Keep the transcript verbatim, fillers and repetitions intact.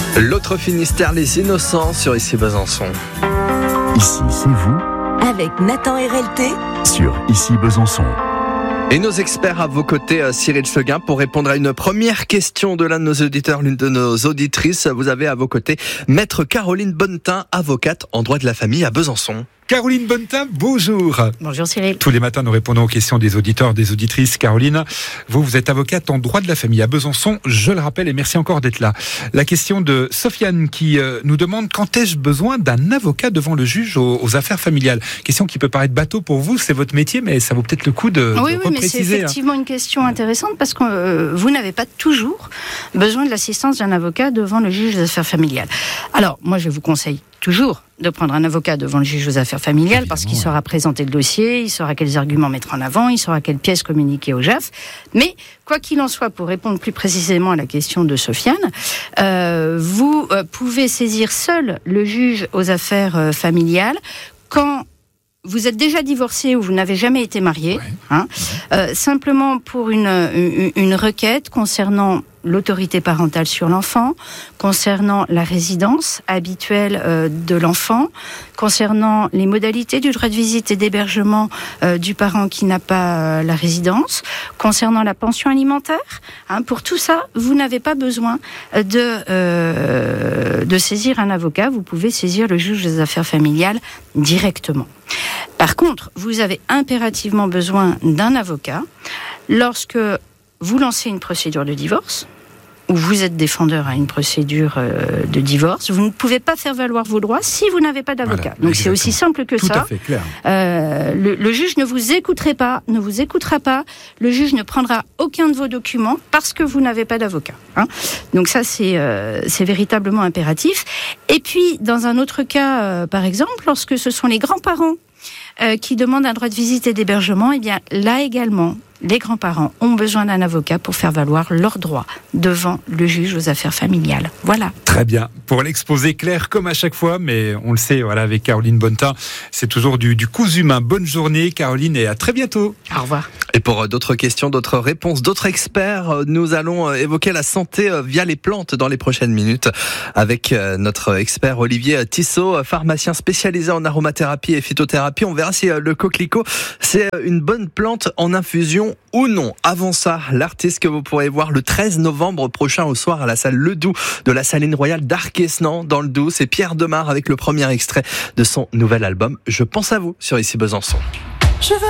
L'autre Finistère, les innocents sur Ici Besançon. Ici, c'est vous. Avec Nathan R L T. Sur Ici Besançon. Et nos experts à vos côtés, Cyril Seguin, pour répondre à une première question de l'un de nos auditeurs, l'une de nos auditrices. Vous avez à vos côtés Maître Caroline Bonnetin, avocate en droit de la famille à Besançon. Caroline Bonnetin, bonjour. Bonjour Cyril. Tous les matins, nous répondons aux questions des auditeurs, des auditrices. Caroline, vous, vous êtes avocate en droit de la famille à Besançon, je le rappelle, et merci encore d'être là. La question de Sofiane qui euh, nous demande quand ai-je besoin d'un avocat devant le juge aux, aux affaires familiales. Question qui peut paraître bateau pour vous, c'est votre métier, mais ça vaut peut-être le coup de, oui, de oui, repréciser. Oui, mais c'est effectivement hein. une question intéressante parce que euh, vous n'avez pas toujours besoin de l'assistance d'un avocat devant le juge des affaires familiales. Alors, moi, je vous conseille toujours de prendre un avocat devant le juge aux affaires familiales. Évidemment, parce qu'il ouais. saura présenter le dossier, il saura quels arguments mettre en avant, il saura quelles pièces communiquer au J A F. Mais, quoi qu'il en soit, pour répondre plus précisément à la question de Sofiane, euh, vous euh, pouvez saisir seul le juge aux affaires euh, familiales quand vous êtes déjà divorcé ou vous n'avez jamais été marié, ouais. hein, euh, simplement pour une, une, une requête concernant l'autorité parentale sur l'enfant, concernant la résidence habituelle euh, de l'enfant, concernant les modalités du droit de visite et d'hébergement euh, du parent qui n'a pas euh, la résidence, concernant la pension alimentaire. Hein, pour tout ça, vous n'avez pas besoin de, euh, de saisir un avocat, vous pouvez saisir le juge des affaires familiales directement. Par contre, vous avez impérativement besoin d'un avocat lorsque vous lancez une procédure de divorce, ou vous êtes défendeur à une procédure euh, de divorce, vous ne pouvez pas faire valoir vos droits si vous n'avez pas d'avocat. Voilà, donc c'est aussi simple que Tout ça. À fait clair. Euh, le, le juge ne vous écouterait pas, ne vous écoutera pas. Le juge ne prendra aucun de vos documents parce que vous n'avez pas d'avocat. Hein. Donc ça, c'est, euh, c'est véritablement impératif. Et puis, dans un autre cas, euh, par exemple, lorsque ce sont les grands-parents euh, qui demandent un droit de visite et d'hébergement, eh bien là également, les grands-parents ont besoin d'un avocat pour faire valoir leurs droits devant le juge aux affaires familiales. Voilà. Très bien. Pour l'exposer clair comme à chaque fois, mais on le sait, voilà, avec Caroline Bonnetin, c'est toujours du, du cousu humain. Bonne journée, Caroline, et à très bientôt. Au revoir. Et pour d'autres questions, d'autres réponses, d'autres experts, nous allons évoquer la santé via les plantes dans les prochaines minutes avec notre expert Olivier Tissot, pharmacien spécialisé en aromathérapie et phytothérapie. On verra si le coquelicot, c'est une bonne plante en infusion ou non. Avant ça, l'artiste que vous pourrez voir le treize novembre prochain au soir à la salle Le Doux de la Saline Royale d'Arquesnan dans le Doubs, c'est Pierre Demar avec le premier extrait de son nouvel album Je pense à vous sur Ici Besançon. Je veux